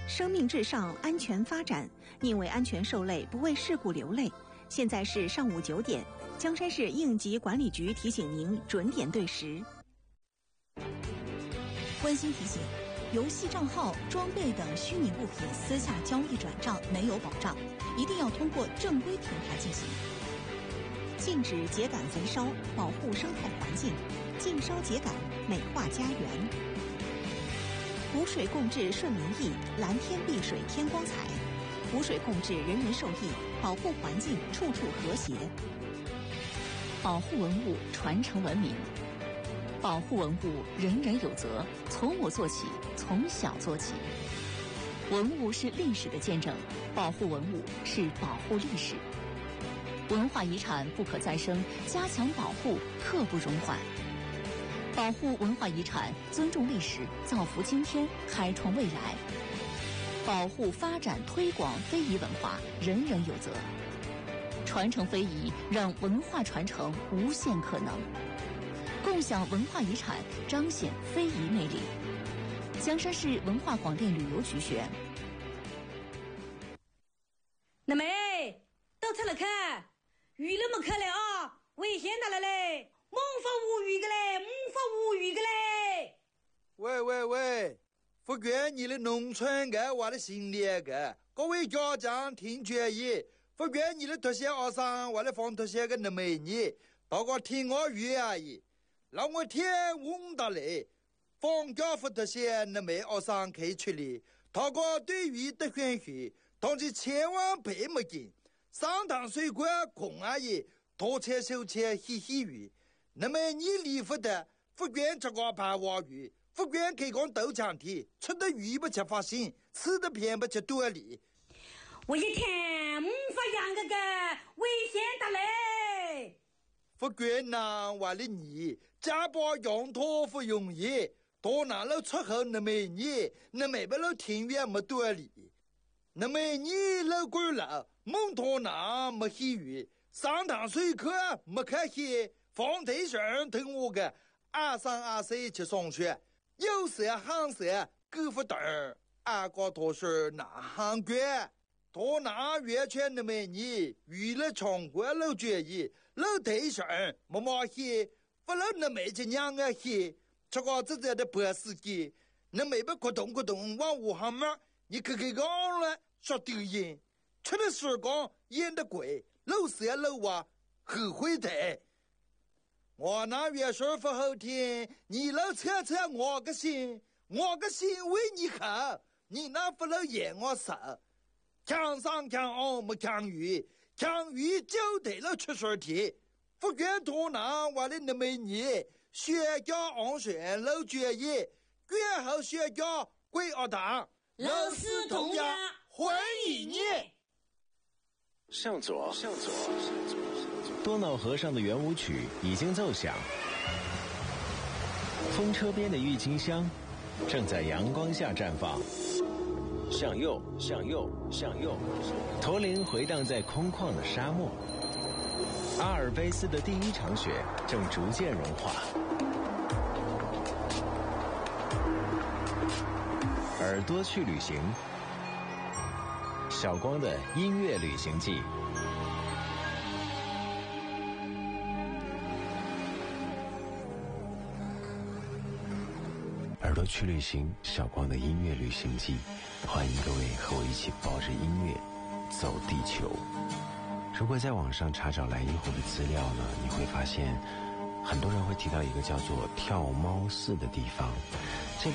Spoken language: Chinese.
生命至上，安全发展，宁为安全受累，不为事故流泪。现在是上午9点，江山市应急管理局提醒您准点对时。温馨提醒：游戏账号、装备等虚拟物品私下交易转账没有保障，一定要通过正规平台进行。禁止秸秆焚烧，保护生态环境；禁烧秸秆，美化家园。湖水共治顺民意，蓝天碧水天光彩。湖水共治，人人受益，保护环境，处处和谐。保护文物，传承文明。保护文物，人人有责，从我做起，从小做起。文物是历史的见证，保护文物是保护历史。文化遗产不可再生，加强保护，刻不容缓。保护文化遗产，尊重历史，造福今天，开创未来。保护、发展、推广非遗文化，人人有责。传承非遗，让文化传承无限可能。共享文化遗产，彰显非遗魅力。江山市文化广电旅游局宣。 那妹，都出来看，鱼都没看了啊，危险的了嘞！猛发无语的嘞，猛发无语的嘞！ 喂，福建你的农村个我的心里个，各位家长听决议，福建你的特些学生我的放特些个那美女，大家听我语而已，让我天问到嘞，放假福特些那美学生可以出来，大家对于的选许，但是千万别没劲，上堂水果空而已，多切手切嘻嘻语。那么你离福的福建这个排话语，福建可以讲豆浆体，吃的鱼不吃发心，吃的偏不吃多里。 我一天发养个危险的嘞！ 福建呐，为了你家把养托不容易，多拿了出口那么你，那没不了庭院没多里，那么你老贵了，蒙托拿没喜语，上堂水课没开戏。放台上等我个2、3、2、4去上学，有时行时够不等，俺个都是拿行卷，多拿月圈的美女，娱乐场馆老决议，老台上没马戏，不老那没去娘个戏，这个自己的博司机，那没不咕咚咕咚往武汉门，你看看讲了说抖音，吃的时光演的贵，老师老娃后悔的。我那月说不好听，你老扯扯我个心为你好，你那不能演我手，强上强下没强于，强于就得了出事题，福建多拿我的那么你，学校安全老决议，卷后学校归学堂， 老师同样欢迎你。 向左。多瑙河上的圆舞曲已经奏响，风车边的郁金香正在阳光下绽放。向右，驼铃回荡在空旷的沙漠。阿尔卑斯的第一场雪正逐渐融化。耳朵去旅行，小光的音乐旅行记。耳朵去旅行，小光的音乐旅行记，欢迎各位和我一起抱着音乐走地球。如果在网上查找蓝银湖的资料呢，你会发现很多人会提到一个叫做跳猫寺的地方。